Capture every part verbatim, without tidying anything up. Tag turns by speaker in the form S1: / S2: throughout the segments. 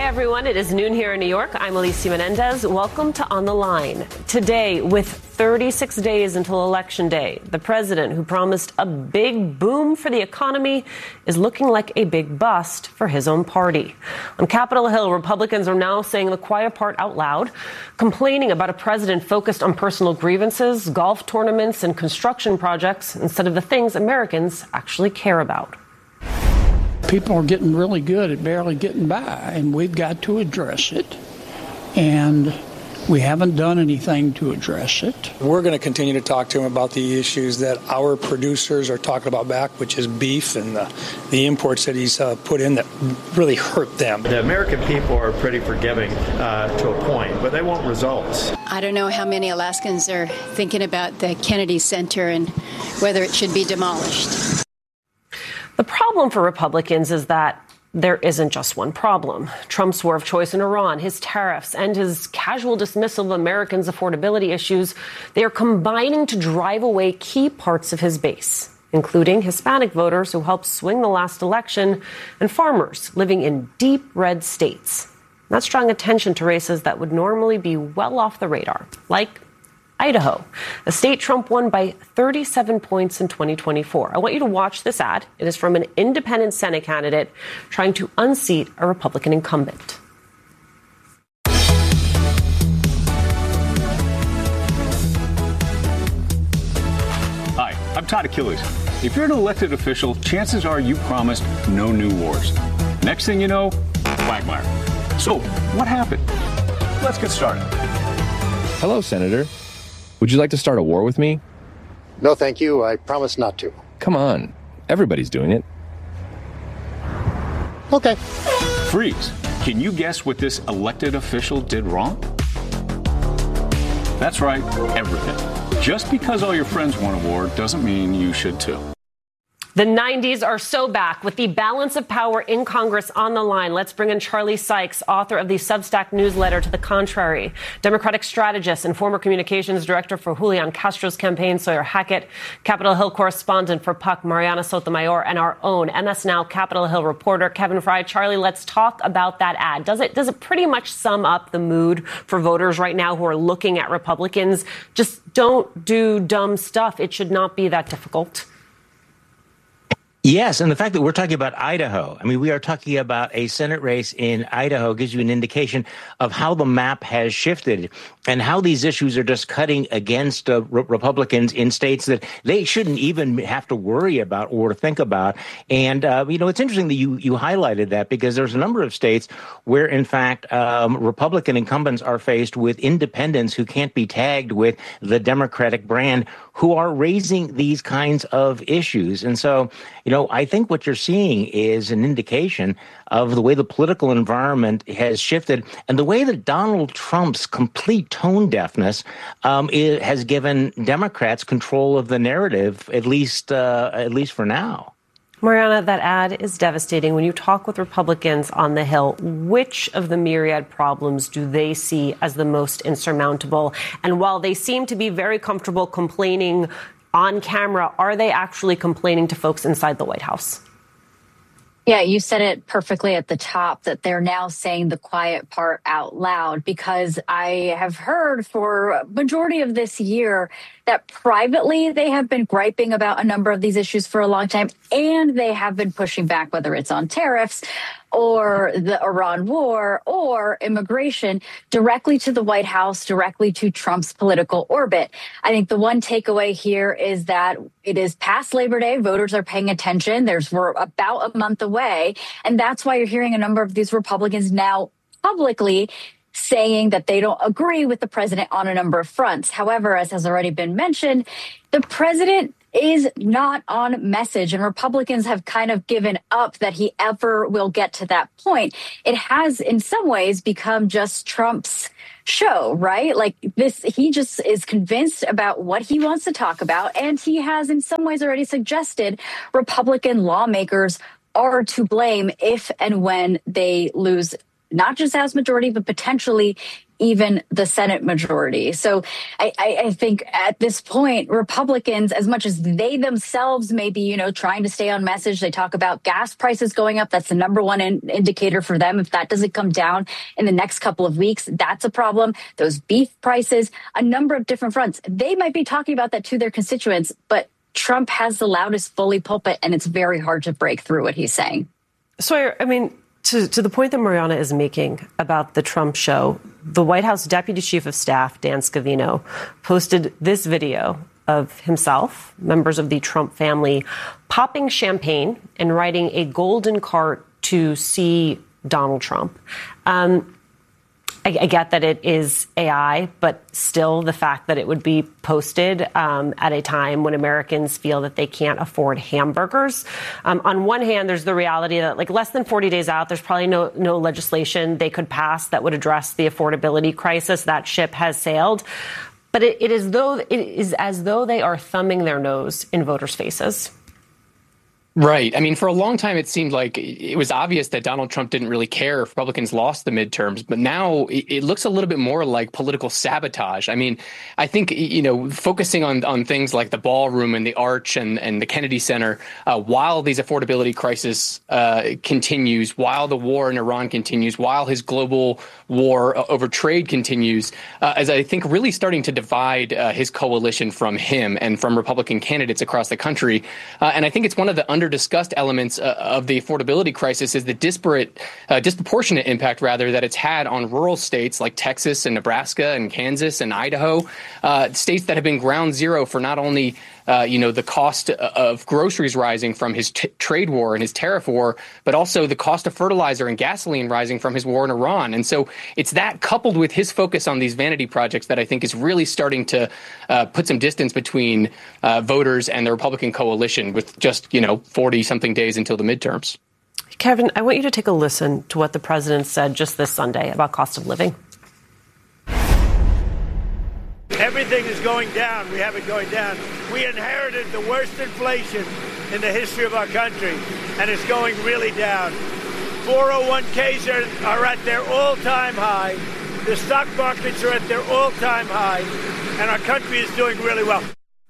S1: everyone. It is noon here in New York. I'm Alicia Menendez. Welcome to On the Line. Today, with thirty-six days until Election Day, the president who promised a big boom for the economy is looking like a big bust for his own party. On Capitol Hill, Republicans are now saying the quiet part out loud, complaining about a president focused on personal grievances, golf tournaments, and construction projects instead of the things Americans actually care about.
S2: People are getting really good at barely getting by, and we've got to address it. And we haven't done anything to address it.
S3: We're going to continue to talk to him about the issues that our producers are talking about back, which is beef and the, the imports that he's uh, put in that really hurt them.
S4: The American people are pretty forgiving uh, to a point, but they want results.
S5: I don't know how many Alaskans are thinking about the Kennedy Center and whether it should be demolished.
S1: The problem for Republicans is that there isn't just one problem. Trump's war of choice in Iran, his tariffs, and his casual dismissal of Americans' affordability issues, they are combining to drive away key parts of his base, including Hispanic voters who helped swing the last election and farmers living in deep red states. That's drawing attention to races that would normally be well off the radar, like Idaho, a state Trump won by thirty-seven points in twenty twenty-four. I want you to watch this ad. It is from an independent Senate candidate trying to unseat a Republican incumbent.
S6: Hi, I'm Todd Achilles. If you're an elected official, chances are you promised no new wars. Next thing you know, quagmire. So, what happened? Let's get started.
S7: Hello, Senator. Would you like to start a war with me?
S8: No, thank you. I promise not to.
S7: Come on. Everybody's doing it.
S8: Okay.
S6: Freeze. Can you guess what this elected official did wrong? That's right, everything. Just because all your friends want a war doesn't mean you should too.
S1: The nineties are so back. With the balance of power in Congress on the line, let's bring in Charlie Sykes, author of the Substack newsletter To the Contrary, Democratic strategist and former communications director for Julian Castro's campaign, Sawyer Hackett, Capitol Hill correspondent for Puck, Mariana Sotomayor, and our own M S Now Capitol Hill reporter, Kevin Fry. Charlie, let's talk about that ad. Does it, does it pretty much sum up the mood for voters right now who are looking at Republicans? Just don't do dumb stuff. It should not be that difficult.
S9: Yes, and the fact that we're talking about Idaho, I mean, we are talking about a Senate race in Idaho gives you an indication of how the map has shifted and how these issues are just cutting against uh, re- Republicans in states that they shouldn't even have to worry about or think about. And, uh, you know, it's interesting that you, you highlighted that because there's a number of states where, in fact, um, Republican incumbents are faced with independents who can't be tagged with the Democratic brand, who are raising these kinds of issues. And so, you know, I think what you're seeing is an indication of the way the political environment has shifted and the way that Donald Trump's complete tone deafness um, it has given Democrats control of the narrative, at least uh, at least for now.
S1: Mariana, that ad is devastating. When you talk with Republicans on the Hill, which of the myriad problems do they see as the most insurmountable? And while they seem to be very comfortable complaining on camera, are they actually complaining to folks inside the White House?
S10: Yeah, you said it perfectly at the top that they're now saying the quiet part out loud, because I have heard for a majority of this year that privately they have been griping about a number of these issues for a long time, and they have been pushing back, whether it's on tariffs or the Iran war or immigration, directly to the White House, directly to Trump's political orbit. I think the one takeaway here is that it is past Labor Day. Voters are paying attention. There's we're about a month away. And that's why you're hearing a number of these Republicans now publicly saying that they don't agree with the president on a number of fronts. However, as has already been mentioned, the president is not on message, and Republicans have kind of given up that he ever will get to that point. It has in some ways become just Trump's show, right? Like this, he just is convinced about what he wants to talk about. And he has in some ways already suggested Republican lawmakers are to blame if and when they lose not just House majority, but potentially even the Senate majority. So I, I, I think at this point, Republicans, as much as they themselves may be, you know, trying to stay on message, they talk about gas prices going up. That's the number one in, indicator for them. If that doesn't come down in the next couple of weeks, that's a problem. Those beef prices, a number of different fronts. They might be talking about that to their constituents, but Trump has the loudest bully pulpit, and it's very hard to break through what he's saying.
S1: So, I mean, To, to the point that Mariana is making about the Trump show, the White House Deputy Chief of Staff, Dan Scavino, posted this video of himself, members of the Trump family, popping champagne and riding a golden cart to see Donald Trump. Um, I, I get that it is A I, but still the fact that it would be posted um, at a time when Americans feel that they can't afford hamburgers. Um, on one hand, there's the reality that like less than forty days out, there's probably no, no legislation they could pass that would address the affordability crisis. That ship has sailed. But it, it is though it is as though they are thumbing their nose in voters' faces.
S11: Right. I mean, for a long time, it seemed like it was obvious that Donald Trump didn't really care if Republicans lost the midterms. But now it looks a little bit more like political sabotage. I mean, I think, you know, focusing on, on things like the ballroom and the Arch and, and the Kennedy Center uh, while these affordability crisis uh, continues, while the war in Iran continues, while his global war over trade continues, uh, is I think really starting to divide uh, his coalition from him and from Republican candidates across the country. Uh, and I think it's one of the under discussed elements uh, of the affordability crisis is the disparate, uh, disproportionate impact, rather, that it's had on rural states like Texas and Nebraska and Kansas and Idaho, uh, states that have been ground zero for not only Uh, you know, the cost of groceries rising from his t- trade war and his tariff war, but also the cost of fertilizer and gasoline rising from his war in Iran. And so it's that coupled with his focus on these vanity projects that I think is really starting to uh, put some distance between uh, voters and the Republican coalition with just, you know, forty something days until the midterms.
S1: Kevin, I want you to take a listen to what the president said just this Sunday about cost of living.
S12: Everything is going down. We have it going down. We inherited the worst inflation in the history of our country, and it's going really down. four oh one k's are, are at their all-time high. The stock markets are at their all-time high, and our country is doing really well.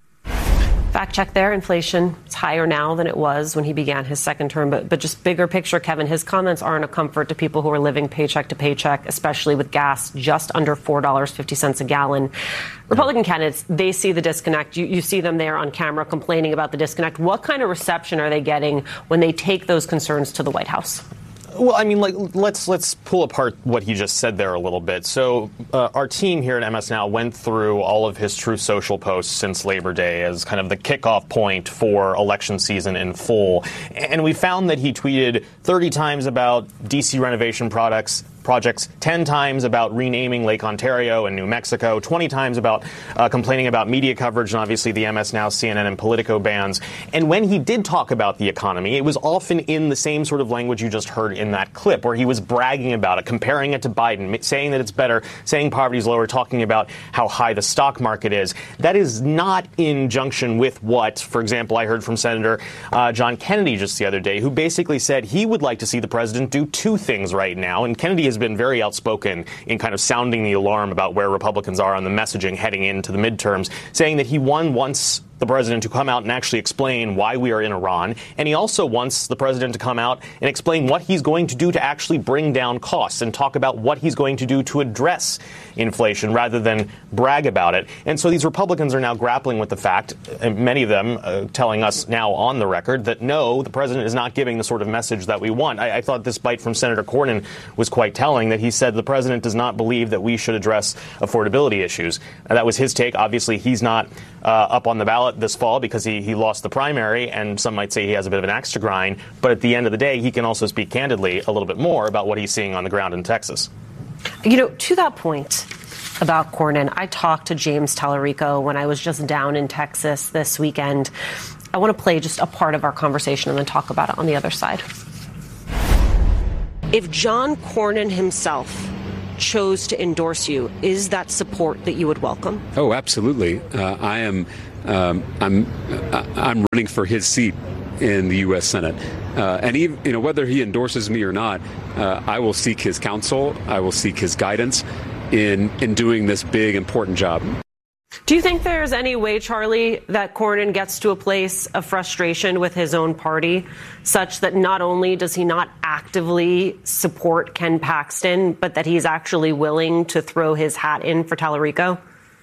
S1: Fact check there. Inflation is higher now than it was when he began his second term. But but just bigger picture, Kevin, his comments aren't a comfort to people who are living paycheck to paycheck, especially with gas just under four dollars and fifty cents a gallon. Republican candidates, they see the disconnect. You, you see them there on camera complaining about the disconnect. What kind of reception are they getting when they take those concerns to the White House?
S13: Well, I mean, like, let's let's pull apart what he just said there a little bit. So uh, our team here at M S Now went through all of his Truth Social posts since Labor Day as kind of the kickoff point for election season in full. And we found that he tweeted thirty times about D C renovation products. projects, ten times about renaming Lake Ontario and New Mexico, twenty times about uh, complaining about media coverage and obviously the M S Now, C N N, and Politico bans. And when he did talk about the economy, it was often in the same sort of language you just heard in that clip, where he was bragging about it, comparing it to Biden, saying that it's better, saying poverty's lower, talking about how high the stock market is. That is not in junction with what, for example, I heard from Senator uh, John Kennedy just the other day, who basically said he would like to see the president do two things right now. And Kennedy has been very outspoken in kind of sounding the alarm about where Republicans are on the messaging heading into the midterms, saying that he, one, wants the president to come out and actually explain why we are in Iran. And he also wants the president to come out and explain what he's going to do to actually bring down costs and talk about what he's going to do to address inflation rather than brag about it. And so these Republicans are now grappling with the fact, and many of them uh, telling us now on the record, that no, the president is not giving the sort of message that we want. I, I thought this bite from Senator Cornyn was quite telling, that he said the president does not believe that we should address affordability issues. And that was his take. Obviously, he's not uh, up on the ballot this fall because he, he lost the primary, and some might say he has a bit of an axe to grind. But at the end of the day, he can also speak candidly a little bit more about what he's seeing on the ground in Texas.
S1: You know, to that point about Cornyn, I talked to James Tallarico when I was just down in Texas this weekend. I want to play just a part of our conversation and then talk about it on the other side. If John Cornyn himself chose to endorse you, is that support that you would welcome?
S14: Oh, absolutely. Uh, I am. Um, I'm. I'm running for his seat in the U S Senate, Uh, and even, you know, whether he endorses me or not, uh, I will seek his counsel. I will seek his guidance in in doing this big, important job.
S1: Do you think there's any way, Charlie, that Cornyn gets to a place of frustration with his own party, such that not only does he not actively support Ken Paxton, but that he's actually willing to throw his hat in for Tallarico?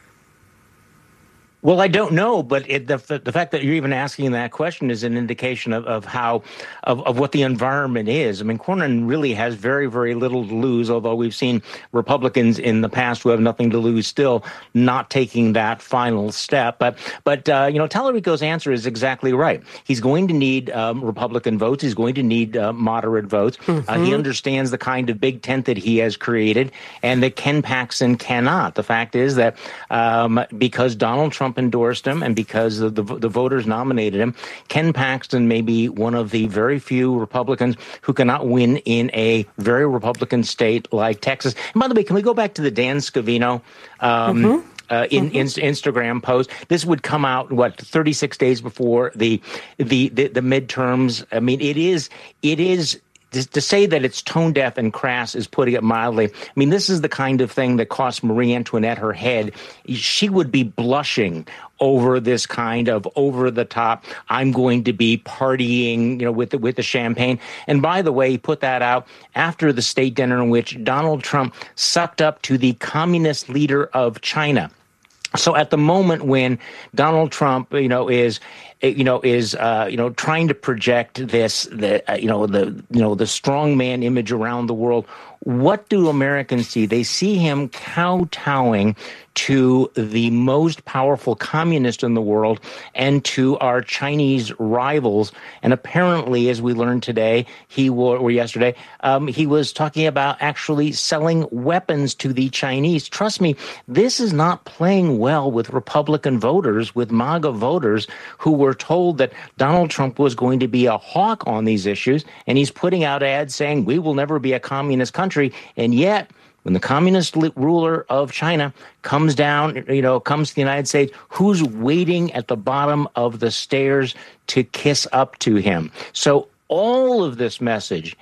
S9: Well, I don't know, but it, the the fact that you're even asking that question is an indication of, of how of, of what the environment is. I mean, Cornyn really has very, very little to lose, although we've seen Republicans in the past who have nothing to lose still not taking that final step. But, but uh, you know, Tallarico's answer is exactly right. He's going to need um, Republican votes. He's going to need uh, moderate votes. Mm-hmm. Uh, he understands the kind of big tent that he has created and that Ken Paxton cannot. The fact is that um, because Donald Trump endorsed him and because the, the the voters nominated him, Ken Paxton may be one of the very few Republicans who cannot win in a very Republican state like Texas. And by the way, can we go back to the Dan Scavino um, mm-hmm. uh, in, mm-hmm. in Instagram post? This would come out what thirty-six days before the the the, the midterms. I mean, it is it is. To say that it's tone deaf and crass is putting it mildly. I mean, this is the kind of thing that cost Marie Antoinette her head. She would be blushing over this kind of over the top, I'm going to be partying, you know, with the, with the champagne. And by the way, he put that out after the state dinner in which Donald Trump sucked up to the communist leader of China. So at the moment when Donald Trump, you know, is, you know, is, uh, you know, trying to project this, the, uh, you know, the, you know, the strongman image around the world, what do Americans see? They see him kowtowing to the most powerful communist in the world and to our Chinese rivals. And apparently, as we learned today, he or, or yesterday, um, he was talking about actually selling weapons to the Chinese. Trust me, this is not playing well with Republican voters, with MAGA voters who were told that Donald Trump was going to be a hawk on these issues. And he's putting out ads saying we will never be a communist country. And yet, when the communist ruler of China comes down, you know, comes to the United States, who's waiting at the bottom of the stairs to kiss up to him? So all of this message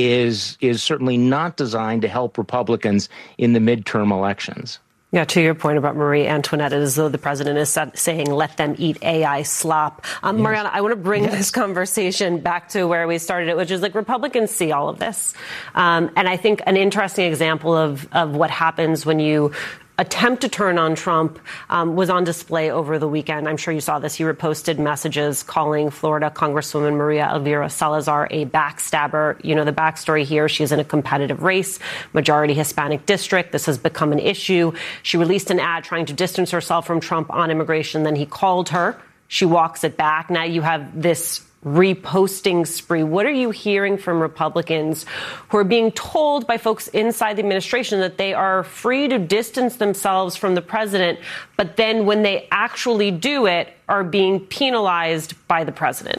S9: is is certainly not designed to help Republicans in the midterm elections.
S1: Yeah, to your point about Marie Antoinette, as though the president is saying, let them eat A I slop. Um, yes. Mariana, I want to bring yes. this conversation back to where we started it, which is like Republicans see all of this. Um, and I think an interesting example of, of what happens when you attempt to turn on Trump um, was on display over the weekend. I'm sure you saw this. He reposted messages calling Florida Congresswoman Maria Elvira Salazar a backstabber. You know, the backstory here, she's in a competitive race, majority Hispanic district. This has become an issue. She released an ad trying to distance herself from Trump on immigration. Then he called her. She walks it back. Now you have this reposting spree. What are you hearing from Republicans who are being told by folks inside the administration that they are free to distance themselves from the president, but then when they actually do it, are being penalized by the president?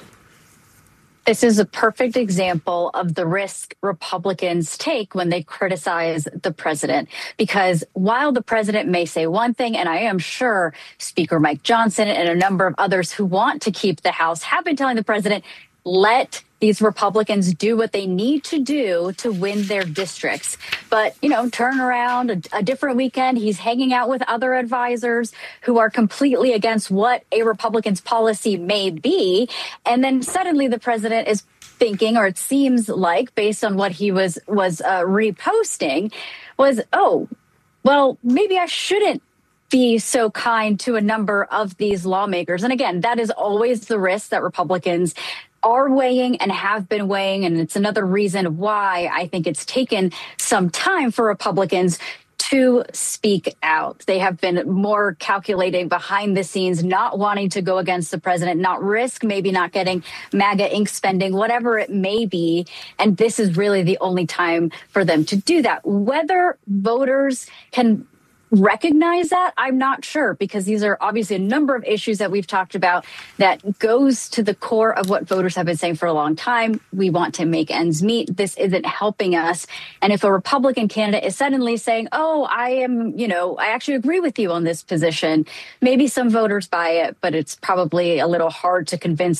S10: This is a perfect example of the risk Republicans take when they criticize the president, because while the president may say one thing, and I am sure Speaker Mike Johnson and a number of others who want to keep the House have been telling the president, let these Republicans do what they need to do to win their districts. But, you know, turn around a, a different weekend. He's hanging out with other advisors who are completely against what a Republican's policy may be. And then suddenly the president is thinking, or it seems like, based on what he was was uh, reposting, was, oh, well, maybe I shouldn't be so kind to a number of these lawmakers. And again, that is always the risk that Republicans are weighing and have been weighing. And it's another reason why I think it's taken some time for Republicans to speak out. They have been more calculating behind the scenes, not wanting to go against the president, not risk maybe not getting MAGA ink spending, whatever it may be. And this is really the only time for them to do that. Whether voters can recognize that, I'm not sure, because these are obviously a number of issues that we've talked about that goes to the core of what voters have been saying for a long time. We want to make ends meet. This isn't helping us. And if a Republican candidate is suddenly saying, oh, I am, you know, I actually agree with you on this position, maybe some voters buy it, but it's probably a little hard to convince